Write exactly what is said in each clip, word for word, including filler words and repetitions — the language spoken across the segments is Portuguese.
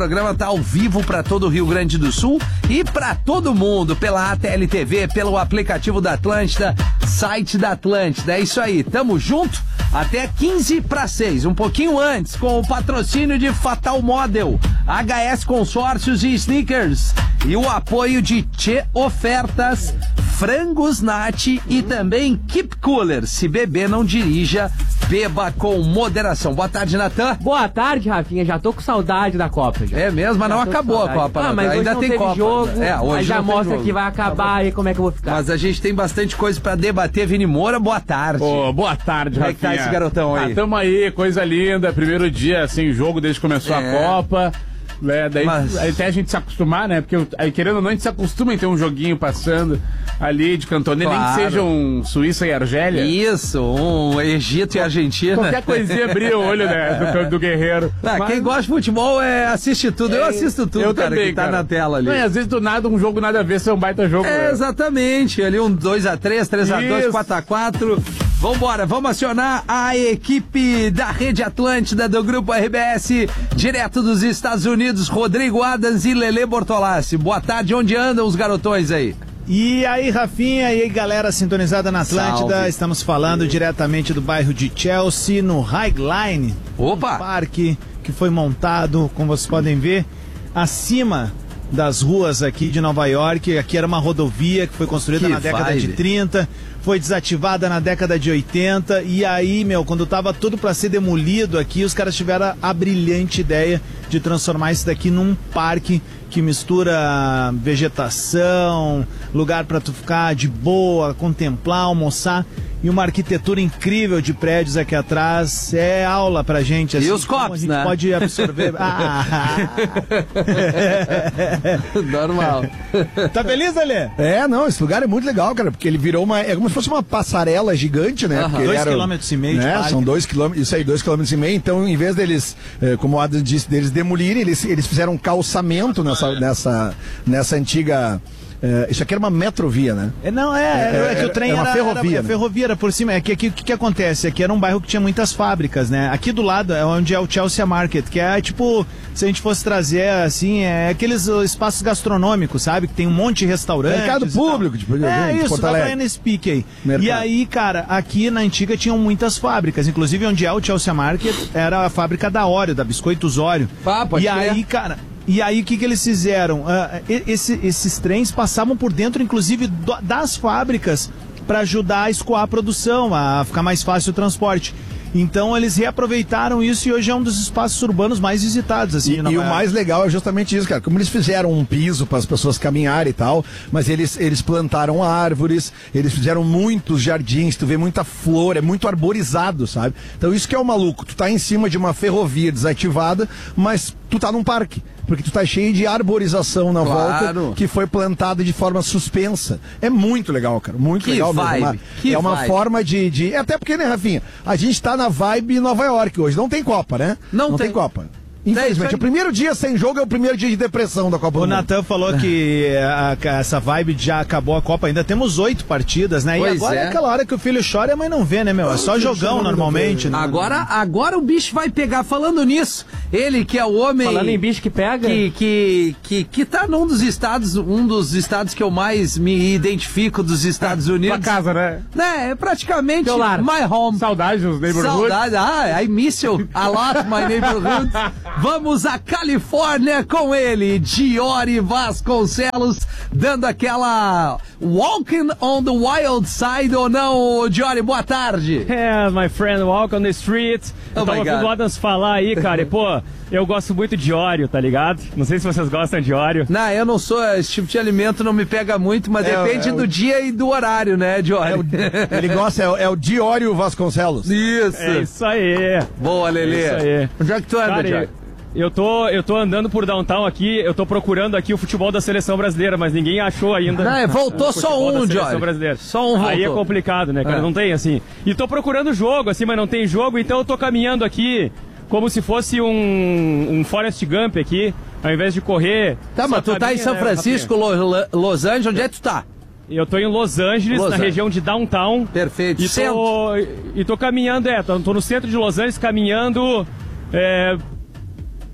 O programa tá ao vivo para todo o Rio Grande do Sul e para todo mundo pela A T L T V, pelo aplicativo da Atlântida, site da Atlântida. É isso aí, tamo junto até quinze para seis, um pouquinho antes, com o patrocínio de Fatal Model, H S Consórcios e Sneakers e o apoio de Tchê Ofertas, Frangos Nat e também Keep Cooler. Se beber, não dirija, beba com moderação. Boa tarde, Natan. Boa tarde, Rafinha. Já tô com saudade da Copa. Já. É mesmo, mas já não acabou a Copa. Ah, mas ainda hoje tem não teve Copa. Jogo, é, hoje aí já mostra jogo. Que vai acabar e como é que eu vou ficar. Mas a gente tem bastante coisa pra debater. Vini Moura, boa tarde. Oh, boa tarde, Como Rafinha. é que tá esse garotão aí? Ah, tamo aí, coisa linda. Primeiro dia sem jogo desde que começou É. a Copa. É, daí Mas... até a gente se acostumar, né? Porque aí, querendo ou não, a gente se acostuma em ter um joguinho passando ali de cantoneiro, Claro. nem que seja um Suíça e Argélia. Isso, um Egito e Argentina. Qualquer coisinha brilha o olho, né, do, do guerreiro. Ah, Mas... Quem gosta de futebol é, assiste tudo. Eu É, assisto tudo, eu cara, também, que tá cara. na tela ali. Não, e às vezes do nada um jogo nada a ver, se é um baita jogo. É, né? exatamente. Ali um dois a três, três a dois, Isso. quatro a quatro. Vambora, vamos acionar a equipe da Rede Atlântida do Grupo R B S, direto dos Estados Unidos, Rodrigo Adams e Lelê Bortolassi. Boa tarde, onde andam os garotões aí? E aí, Rafinha, e aí, galera sintonizada na Atlântida, Salve. Estamos falando diretamente do bairro de Chelsea, no High Line. Opa! Um parque que foi montado, como vocês podem ver, acima das ruas aqui de Nova York. Aqui era uma rodovia que foi construída Que na década vibe. de trinta, foi desativada na década de oitenta, e aí, meu, quando tava tudo para ser demolido aqui, os caras tiveram a brilhante ideia de transformar isso daqui num parque que mistura vegetação, lugar para tu ficar de boa, contemplar, almoçar, e uma arquitetura incrível de prédios aqui atrás. É aula pra gente. Assim, E os como copos, a gente né? pode absorver. Ah. Normal. Tá feliz, Alê? É, não, esse lugar é muito legal, cara, porque ele virou uma, é como se fosse uma passarela gigante, né? Aham. Porque ele Dois era- quilômetros e meio de né? parque. São dois quilômetros, isso aí, dois quilômetros e meio, então em vez deles, eh, como o Adam disse, deles demolirem, eles, eles fizeram um calçamento nessa, nessa, nessa antiga... eh, isso aqui era uma metrovia, né? É, não, é, é, é que o trem é uma era, ferrovia, era, é né? ferrovia, era por cima. É que aqui o que, que acontece? Aqui era um bairro que tinha muitas fábricas, né? Aqui do lado é onde é o Chelsea Market, que é tipo, se a gente fosse trazer assim, é aqueles uh, espaços gastronômicos, sabe? Que tem um monte de restaurantes. Mercado e tal. público, tipo, de É isso, Porto vai Alegre. pra N S P K aí. Mercado. E aí, cara, aqui na antiga tinham muitas fábricas, inclusive onde é o Chelsea Market era a fábrica da Oreo, da Biscoitos Oreo. Ah, pode e crer. aí, cara, e aí o que, que eles fizeram? Ah, e- esse- esses trens passavam por dentro, inclusive, do- das fábricas para ajudar a escoar a produção, a ficar mais fácil o transporte. Então eles reaproveitaram isso e hoje é um dos espaços urbanos mais visitados, assim. E, de Nova e o York. mais legal é justamente isso, cara. Como eles fizeram um piso para as pessoas caminharem e tal, mas eles, eles plantaram árvores, eles fizeram muitos jardins, tu vê muita flor, é muito arborizado, sabe? Então isso que é o maluco. Tu tá em cima de uma ferrovia desativada, mas tu tá num parque. Porque tu tá cheio de arborização na Claro. volta que foi plantada de forma suspensa. É muito legal, cara. Muito Que legal vibe, mesmo. É uma- que é uma vibe. forma de, de. Até porque, né, Rafinha? A gente tá na vibe Nova York hoje. Não tem Copa, né? Não Não tem. tem Copa. É isso Infelizmente, aí. o primeiro dia sem jogo é o primeiro dia de depressão da Copa O do Mundo. Natan falou que a- a- essa vibe já acabou a Copa. Ainda temos oito partidas, né? Pois e agora é. é. aquela hora que o filho chora e a mãe não vê, né, meu? É só jogão normalmente, né? Agora, agora o bicho vai pegar. Falando nisso, ele que é o homem... Falando em bicho que pega. Que, que, que, que tá num dos estados, um dos estados que eu mais me identifico dos Estados Unidos. Tua casa, né? Né, é praticamente Teu lar. my home. Saudade dos neighborhoods. Saudade, ah, I miss you a lot, my neighborhood. Vamos a Califórnia com ele, Diori Vasconcelos, dando aquela walking on the wild side ou não, Diori, boa tarde. É, my friend, walk on the street. Oh Eu tava my God. ouvindo o Adams falar aí, cara, e pô, eu gosto muito de óleo, tá ligado? Não sei se vocês gostam de óleo. Não, eu não sou, esse tipo de alimento não me pega muito, mas É, depende é o- do dia e do horário, né, Diori? É o- ele gosta, é, o- é o Diório Vasconcelos. Isso. É isso aí. Boa, Lelê. É isso aí. Onde é que tu anda, Cara, Diori? eu, eu tô, eu tô andando por downtown aqui, eu tô procurando aqui o futebol da seleção brasileira, mas ninguém achou ainda. Não, é, voltou o só futebol um, da seleção Diori. brasileira. Só um Aí é voltou. complicado, né, cara? É. Não tem assim. E tô procurando jogo, assim, mas não tem jogo, então eu tô caminhando aqui como se fosse um, um Forrest Gump aqui, ao invés de correr. Tá, só mas tu tá em caminha, São né, Francisco, Lo- Los Angeles, onde é que tu tá? Eu tô em Los Angeles, Los na Angeles. região de downtown. Perfeito. E Centro. tô, e tô caminhando, é, tô, tô no centro de Los Angeles caminhando é,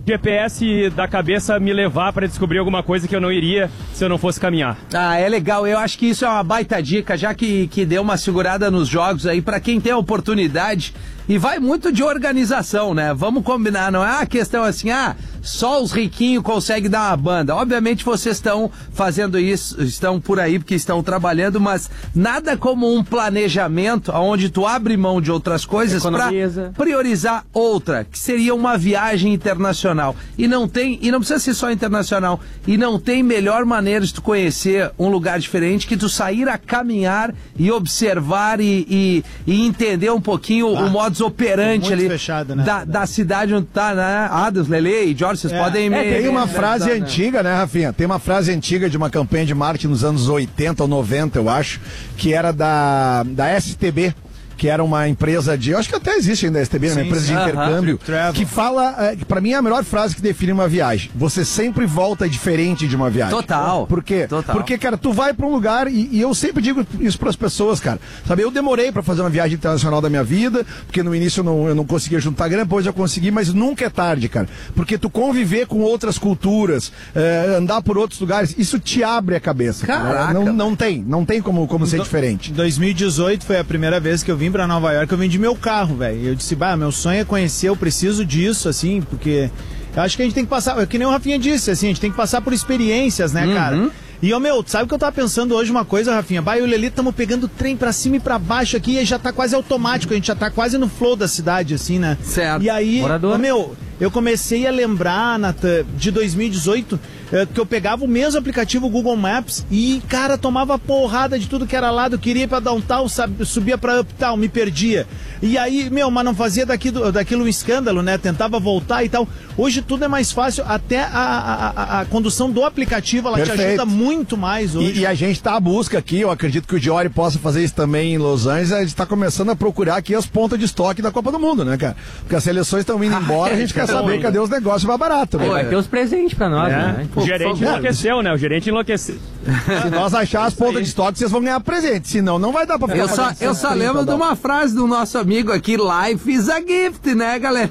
G P S da cabeça me levar pra descobrir alguma coisa que eu não iria se eu não fosse caminhar. Ah, é legal. Eu acho que isso é uma baita dica, já que, que deu uma segurada nos jogos aí, pra quem tem a oportunidade. E vai muito de organização, né? Vamos combinar, não é uma questão assim, ah, só os riquinhos conseguem dar uma banda. Obviamente vocês estão fazendo isso, estão por aí porque estão trabalhando, mas nada como um planejamento onde tu abre mão de outras coisas para priorizar outra, que seria uma viagem internacional. E não tem, e não precisa ser só internacional, e não tem melhor maneira de tu conhecer um lugar diferente que tu sair a caminhar e observar e, e, e entender um pouquinho ah. o modo operante ali fechado, né? da, da cidade onde tá, né? Adams, Lele e Jorge, vocês é, podem... É, me, tem uma me, frase né? antiga, né, Rafinha? Tem uma frase antiga de uma campanha de marketing nos anos oitenta ou noventa, eu acho, que era da, da S T B, que era uma empresa de... Eu acho que até existe ainda a S T B, sim, uma empresa de uh-huh. intercâmbio, que fala... É, pra mim é a melhor frase que define uma viagem. Você sempre volta diferente de uma viagem. Total. Por quê? Total. Porque, cara, tu vai pra um lugar e, e eu sempre digo isso pras pessoas, cara. Sabe, eu demorei pra fazer uma viagem internacional da minha vida, porque no início eu não, eu não conseguia juntar grana, depois eu consegui, mas nunca é tarde, cara. Porque tu conviver com outras culturas, é, andar por outros lugares, isso te abre a cabeça. Caraca. Não, não tem, não tem como, como ser Do, diferente. dois mil e dezoito foi a primeira vez que eu vim pra Nova York, eu vendi meu carro, velho. Eu disse, bah, meu sonho é conhecer, eu preciso disso, assim, porque eu acho que a gente tem que passar, que nem o Rafinha disse, assim, a gente tem que passar por experiências, né, uhum. cara? E, ô, meu, sabe que eu tava pensando hoje uma coisa, Rafinha? Bah, eu e o Lelê estamos pegando trem pra cima e pra baixo aqui e já tá quase automático, a gente já tá quase no flow da cidade, assim, né? Certo. E aí, ô, meu, eu comecei a lembrar, Nathan, de dois mil e dezoito, é, que eu pegava o mesmo aplicativo Google Maps e, cara, tomava porrada de tudo que era lado, queria ir pra downtown, sabe, subia pra uptown, me perdia. E aí, meu, mas não fazia daquilo, daquilo um escândalo, né? Tentava voltar e tal. Hoje tudo é mais fácil, até a, a, a, a condução do aplicativo, ela Perfeito. te ajuda muito mais hoje. E, e a gente tá à busca aqui, eu acredito que o Diori possa fazer isso também em Los Angeles, a gente tá começando a procurar aqui as pontas de estoque da Copa do Mundo, né, cara? Porque as seleções estão indo embora, a gente quer saber cadê os negócios mais baratos. Vai ter os presentes pra nós, é. né? O gerente enlouqueceu, né? O gerente enlouqueceu. Se nós achar as pontas de estoque, vocês vão ganhar presente. Senão, não vai dar pra ficar. Eu só, eu só lembro de uma frase do nosso amigo aqui, Life is a gift, né, galera?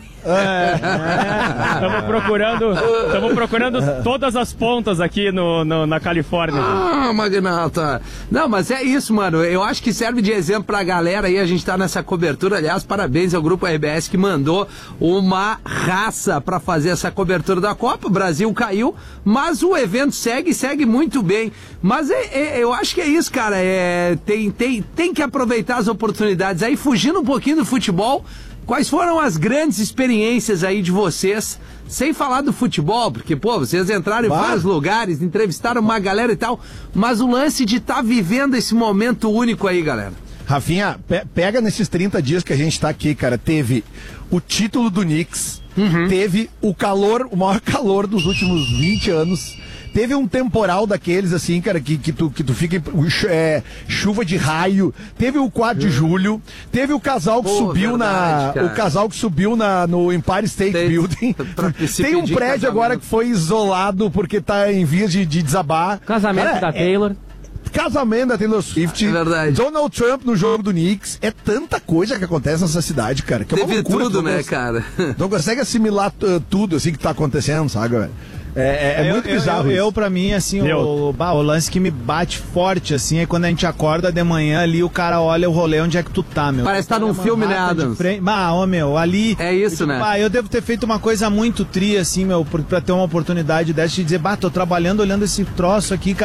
Estamos é. procurando, estamos procurando todas as pontas aqui no, no, na Califórnia. Ah, Magnata. Não, mas é isso, mano. Eu acho que serve de exemplo pra galera aí. A gente tá nessa cobertura. Aliás, parabéns ao Grupo R B S que mandou uma raça pra fazer essa cobertura da Copa. O Brasil caiu, mas o evento segue, segue muito bem. Mas é, é, eu acho que é isso, cara. É, tem, tem, tem que aproveitar as oportunidades. Aí, fugindo um pouquinho do futebol, quais foram as grandes experiências aí de vocês, sem falar do futebol, porque, pô, vocês entraram em bah. vários lugares, entrevistaram uma galera e tal, mas o lance de estar tá vivendo esse momento único aí, galera. Rafinha, pe- pega nesses trinta dias que a gente tá aqui, cara, teve o título do Knicks, uhum. teve o calor, o maior calor dos últimos vinte anos, teve um temporal daqueles, assim, cara, que, que, tu, que tu fica é, chuva de raio. Teve o quatro de julho. Teve o casal que Pô, subiu verdade, na. Cara. O casal que subiu na, no Empire State Tem, Building. Tem um prédio casamento. agora que foi isolado porque tá em vias de, de desabar. Casamento cara, da é, Taylor. Casamento da Taylor Swift. É verdade. Donald Trump no jogo do Knicks. É tanta coisa que acontece nessa cidade, cara. Que é uma Teve loucura, tudo, né, não, cara? Não consegue assimilar uh, tudo, assim, que tá acontecendo, sabe, velho? É, é, é eu, muito bizarro. Eu, eu, eu, pra mim, assim, o, o, o lance que me bate forte, assim, é quando a gente acorda de manhã ali, o cara olha o rolê, onde é que tu tá, meu? Parece que tá num filme, né, Adams? Ah, ô, meu, ali... É isso, eu, né? Ah, eu devo ter feito uma coisa muito tri, assim, meu, pra ter uma oportunidade dessa de dizer, bah, tô trabalhando olhando esse troço aqui, cara.